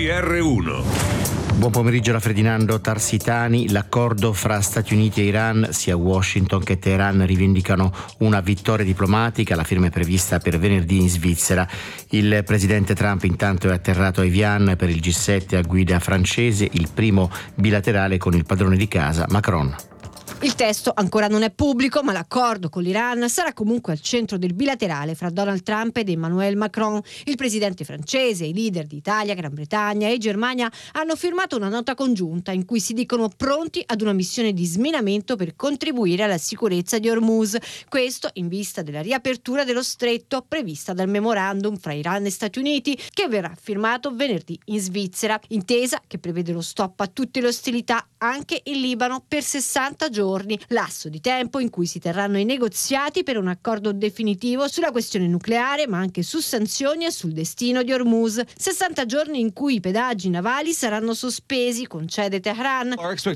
GR1. Buon pomeriggio da Ferdinando Tarsitani. L'accordo fra Stati Uniti e Iran, sia Washington che Teheran rivendicano una vittoria diplomatica. La firma è prevista per venerdì in Svizzera. Il presidente Trump intanto è atterrato a Evian per il G7 a guida francese, il primo bilaterale con il padrone di casa Macron. Il testo ancora non è pubblico, ma l'accordo con l'Iran sarà comunque al centro del bilaterale fra Donald Trump ed Emmanuel Macron. Il presidente francese e i leader di Italia, Gran Bretagna e Germania hanno firmato una nota congiunta in cui si dicono pronti ad una missione di sminamento per contribuire alla sicurezza di Hormuz. Questo in vista della riapertura dello stretto prevista dal memorandum fra Iran e Stati Uniti, che verrà firmato venerdì in Svizzera. Intesa che prevede lo stop a tutte le ostilità anche in Libano per 60 giorni. Lasso di tempo in cui si terranno i negoziati per un accordo definitivo sulla questione nucleare, ma anche su sanzioni e sul destino di Hormuz. 60 giorni in cui i pedaggi navali saranno sospesi, concede Teheran.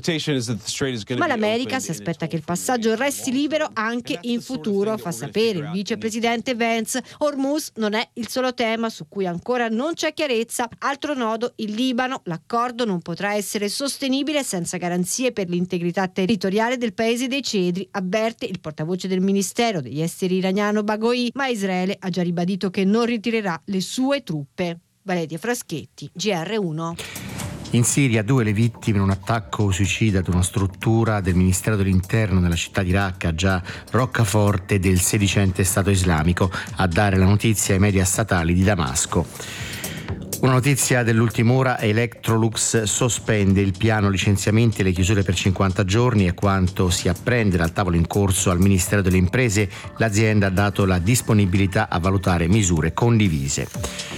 Ma l'America si aspetta che il passaggio resti libero anche in futuro, fa sapere il vicepresidente Vance. Hormuz non è il solo tema su cui ancora non c'è chiarezza. Altro nodo, il Libano. L'accordo non potrà essere sostenibile senza garanzie per l'integrità territoriale del paese dei cedri, avverte il portavoce del Ministero degli Esteri iraniano Baghoi, ma Israele ha già ribadito che non ritirerà le sue truppe. Valeria Fraschetti, GR1. In Siria 2 le vittime in un attacco suicida ad una struttura del Ministero dell'Interno nella città di Raqqa, già roccaforte del sedicente Stato islamico, a dare la notizia ai media statali di Damasco. Una notizia dell'ultima ora: Electrolux sospende il piano licenziamenti e le chiusure per 50 giorni, e quanto si apprende dal tavolo in corso al Ministero delle Imprese, l'azienda ha dato la disponibilità a valutare misure condivise.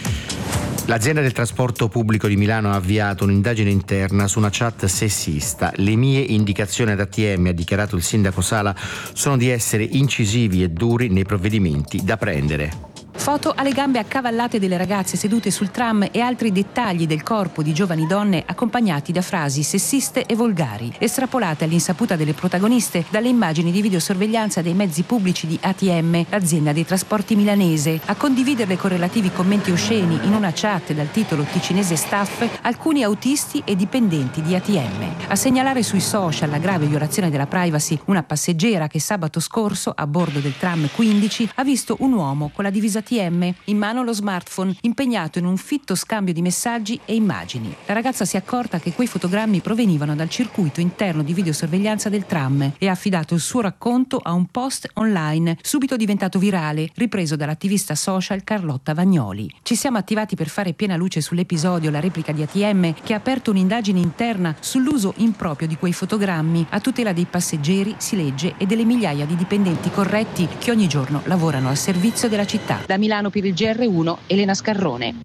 L'azienda del trasporto pubblico di Milano ha avviato un'indagine interna su una chat sessista. Le mie indicazioni ad ATM, ha dichiarato il sindaco Sala, sono di essere incisivi e duri nei provvedimenti da prendere. Foto alle gambe accavallate delle ragazze sedute sul tram e altri dettagli del corpo di giovani donne accompagnati da frasi sessiste e volgari, estrapolate all'insaputa delle protagoniste dalle immagini di videosorveglianza dei mezzi pubblici di ATM, l'azienda dei trasporti milanese. A condividerle con relativi commenti osceni in una chat dal titolo Ticinese Staff, alcuni autisti e dipendenti di ATM. A segnalare sui social la grave violazione della privacy una passeggera che sabato scorso, a bordo del tram 15, ha visto un uomo con la divisa ATM, in mano lo smartphone, impegnato in un fitto scambio di messaggi e immagini. La ragazza si è accorta che quei fotogrammi provenivano dal circuito interno di videosorveglianza del tram e ha affidato il suo racconto a un post online, subito diventato virale, ripreso dall'attivista social Carlotta Vagnoli. Ci siamo attivati per fare piena luce sull'episodio La replica di ATM, che ha aperto un'indagine interna sull'uso improprio di quei fotogrammi a tutela dei passeggeri, si legge, e delle migliaia di dipendenti corretti che ogni giorno lavorano al servizio della città. Da Milano per il GR1, Elena Scarrone.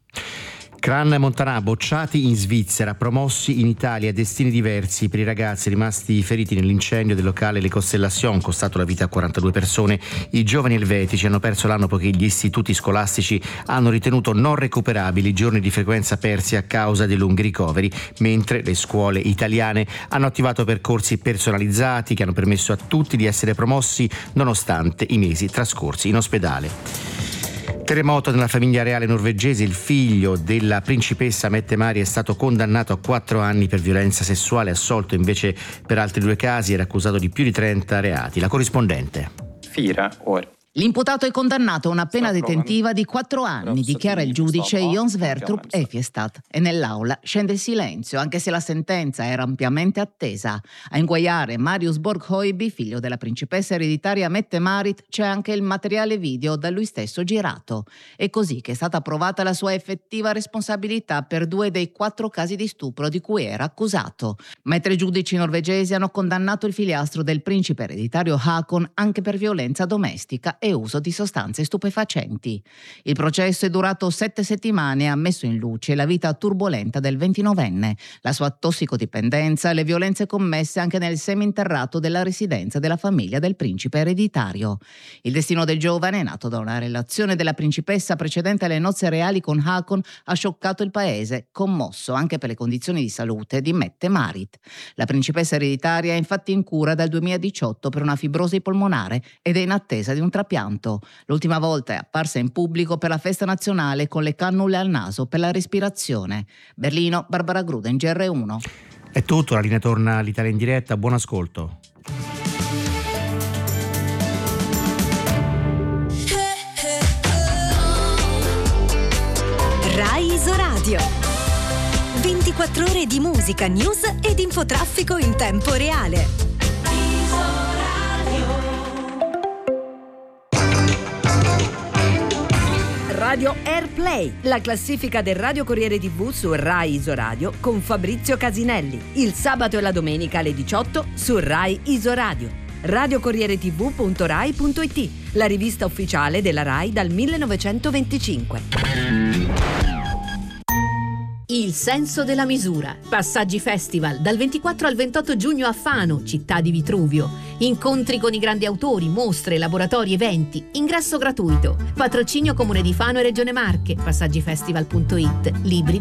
Cran Montanà bocciati in Svizzera, promossi in Italia destini diversi per i ragazzi rimasti feriti nell'incendio del locale Le Constellation, costato la vita a 42 persone. I giovani elvetici hanno perso l'anno poiché gli istituti scolastici hanno ritenuto non recuperabili i giorni di frequenza persi a causa dei lunghi ricoveri, mentre le scuole italiane hanno attivato percorsi personalizzati che hanno permesso a tutti di essere promossi nonostante i mesi trascorsi in ospedale. Terremoto nella famiglia reale norvegese, il figlio della principessa Mette-Marit è stato condannato a 4 anni per violenza sessuale, assolto invece per altri 2 casi, era accusato di più di 30 reati. La corrispondente. 4 år. L'imputato è condannato a una pena detentiva di 4 anni, dichiara il giudice Jon Sverdrup Efiestad. E nell'aula scende il silenzio, anche se la sentenza era ampiamente attesa. A inguaiare Marius Borghoiby, figlio della principessa ereditaria Mette-Marit, c'è anche il materiale video da lui stesso girato. È così che è stata provata la sua effettiva responsabilità per 2 dei 4 casi di stupro di cui era accusato. Ma i 3 giudici norvegesi hanno condannato il figliastro del principe ereditario Haakon anche per violenza domestica e uso di sostanze stupefacenti. Il processo è durato 7 settimane e ha messo in luce la vita turbolenta del 29enne, la sua tossicodipendenza e le violenze commesse anche nel seminterrato della residenza della famiglia del principe ereditario. Il destino del giovane, nato da una relazione della principessa precedente alle nozze reali con Haakon, ha scioccato il paese, commosso anche per le condizioni di salute di Mette-Marit. La principessa ereditaria è infatti in cura dal 2018 per una fibrosi polmonare ed è in attesa di un trapianto pianto. L'ultima volta è apparsa in pubblico per la festa nazionale con le cannule al naso per la respirazione. Berlino, Barbara Gruden, GR1. È tutto, la linea torna all'Italia in diretta, buon ascolto. Rai Isoradio. 24 ore di musica, news ed infotraffico in tempo reale. Radio Airplay, la classifica del Radio Corriere TV su Rai Isoradio con Fabrizio Casinelli. Il sabato e la domenica alle 18 su Rai Isoradio. radiocorrieretv.rai.it, la rivista ufficiale della Rai dal 1925. Il senso della misura. Passaggi Festival dal 24 al 28 giugno a Fano, città di Vitruvio. Incontri con i grandi autori, mostre, laboratori, eventi. Ingresso gratuito. Patrocinio Comune di Fano e Regione Marche. Passagifestival.it. Libri